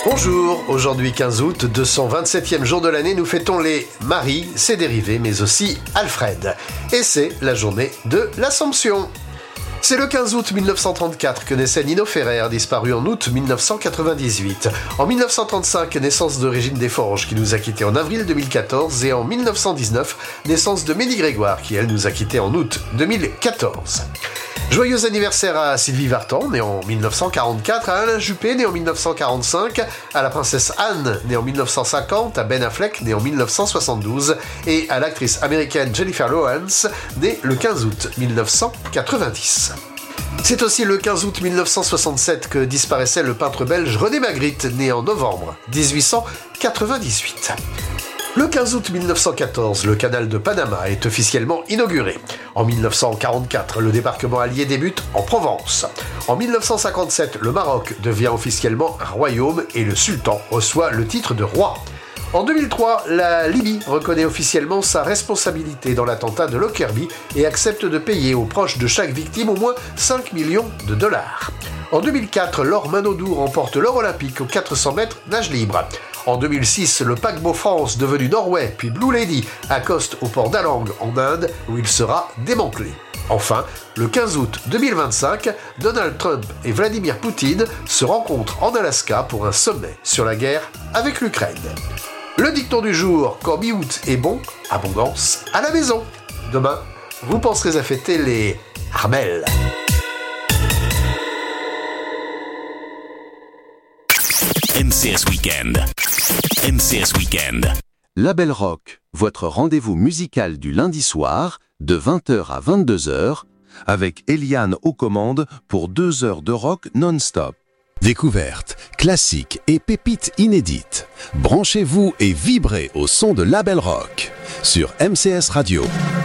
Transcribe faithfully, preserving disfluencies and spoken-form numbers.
Bonjour, aujourd'hui quinze août, deux cent vingt-septième jour de l'année, nous fêtons les Marie, ses dérivés, mais aussi Alfred. Et c'est la journée de l'Assomption. C'est le quinze août mille neuf cent trente-quatre que naissait Nino Ferrer, disparu en août mille neuf cent quatre-vingt-dix-huit. En mille neuf cent trente-cinq, naissance de Régine Desforges, qui nous a quittés en avril deux mille quatorze. Et en mille neuf cent dix-neuf, naissance de Mélie Grégoire, qui elle nous a quittés en août deux mille quatorze. Joyeux anniversaire à Sylvie Vartan, née en mille neuf cent quarante-quatre, à Alain Juppé, né en mille neuf cent quarante-cinq, à la princesse Anne, née en mille neuf cent cinquante, à Ben Affleck, né en mille neuf cent soixante-douze, et à l'actrice américaine Jennifer Lawrence, née le quinze août mille neuf cent quatre-vingt-dix. C'est aussi le quinze août mille neuf cent soixante-sept que disparaissait le peintre belge René Magritte, né en novembre dix-huit cent quatre-vingt-dix-huit. Le quinze août mille neuf cent quatorze, le canal de Panama est officiellement inauguré. En mille neuf cent quarante-quatre, le débarquement allié débute en Provence. En mille neuf cent cinquante-sept, le Maroc devient officiellement un royaume et le sultan reçoit le titre de roi. En deux mille trois, la Libye reconnaît officiellement sa responsabilité dans l'attentat de Lockerbie et accepte de payer aux proches de chaque victime au moins cinq millions de dollars. En deux mille quatre, Laure Manodou remporte l'or olympique aux quatre cents mètres nage libre. En deux mille six, le paquebot France, devenu Norway puis Blue Lady, accoste au port d'Alang en Inde où il sera démantelé. Enfin, le quinze août deux mille vingt-cinq, Donald Trump et Vladimir Poutine se rencontrent en Alaska pour un sommet sur la guerre avec l'Ukraine. Le dicton du jour, quand mi-août est bon, abondance à la maison. Demain, vous penserez à fêter les Armelles. M C S Weekend. M C S Weekend. Label Rock, votre rendez-vous musical du lundi soir, de vingt heures à vingt-deux heures, avec Eliane aux commandes pour deux heures de rock non-stop. Découvertes, classiques et pépites inédites. Branchez-vous et vibrez au son de Label Rock sur M C S Radio.